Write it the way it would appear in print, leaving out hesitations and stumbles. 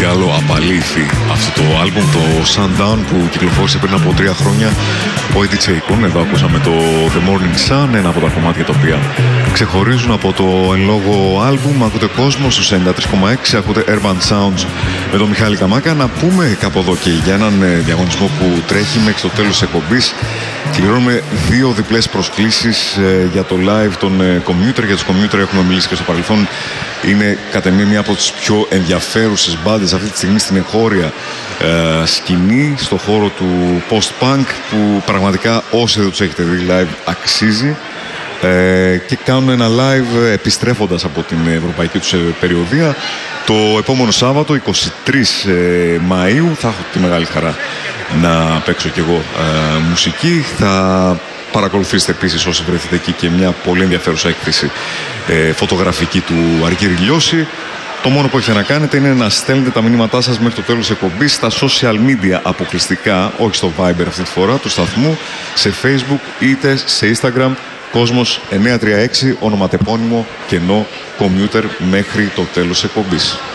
τι άλλο απαλήθη αυτό το άλμπουμ, το Sundown, που κυκλοφόρησε πριν από 3 χρόνια ο Eddie Chacon. Εδώ ακούσαμε το The Morning Sun, ένα από τα κομμάτια τα οποία ξεχωρίζουν από το εν λόγω άλμπουμ. Ακούτε κόσμο στους 93,6, ακούτε Urban Sounds με τον Μιχάλη Καμάκα. Να πούμε κάπου εδώ και για έναν διαγωνισμό που τρέχει μέχρι το τέλος της εκπομπής. Κληρώνουμε 2 διπλές προσκλήσεις για το live των Commuter. Για τους Commuter έχουμε μιλήσει και στο παρελθόν. Είναι κατά μία από τις πιο ενδιαφέρουσες μπάντες αυτή τη στιγμή στην εγχώρια σκηνή, στο χώρο του post-punk, που πραγματικά όσοι δεν τους έχετε δει live αξίζει. Και κάνουν ένα live επιστρέφοντας από την ευρωπαϊκή τους περιοδεία. Το επόμενο Σάββατο, 23 Μαΐου, θα έχω τη μεγάλη χαρά να παίξω κι εγώ μουσική. Θα παρακολουθήσετε επίσης όσοι βρεθείτε εκεί και μια πολύ ενδιαφέρουσα έκθεση φωτογραφική του Αργύρη Λιώση. Το μόνο που έχετε να κάνετε είναι να στέλνετε τα μηνύματά σας μέχρι το τέλος της εκπομπής στα social media αποκλειστικά, όχι στο Viber αυτή τη φορά, του σταθμού, σε Facebook είτε σε Instagram, Κόσμος 936, ονοματεπώνυμο κενό Commuter, μέχρι το τέλος της εκπομπής.